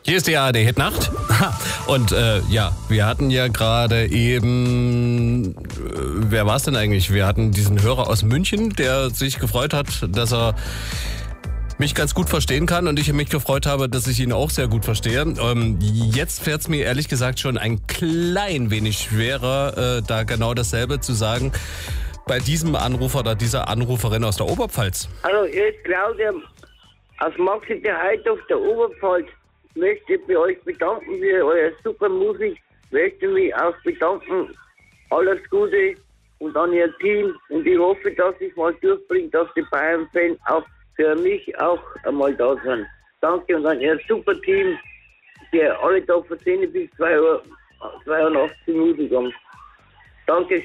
Hier ist die ARD Hitnacht. Und wir hatten ja gerade eben, wer war es denn eigentlich? Wir hatten diesen Hörer aus München, der sich gefreut hat, dass er mich ganz gut verstehen kann und ich mich gefreut habe, dass ich ihn auch sehr gut verstehe. Jetzt fällt es mir ehrlich gesagt schon ein klein wenig schwerer, da genau dasselbe zu sagen bei diesem Anrufer oder dieser Anruferin aus der Oberpfalz. Hallo, hier ist Claudia aus Maxi der Heid auf der Oberpfalz. Ich möchte bei euch bedanken für eure super Musik. Ich möchte mich auch bedanken. Alles Gute und an ihr Team. Und ich hoffe, dass ich mal durchbringe, dass die Bayern-Fans auch für mich auch einmal da sind. Danke und an ihr super Team, die alle da von 10 bis 2 Uhr 82 Musik haben. Danke.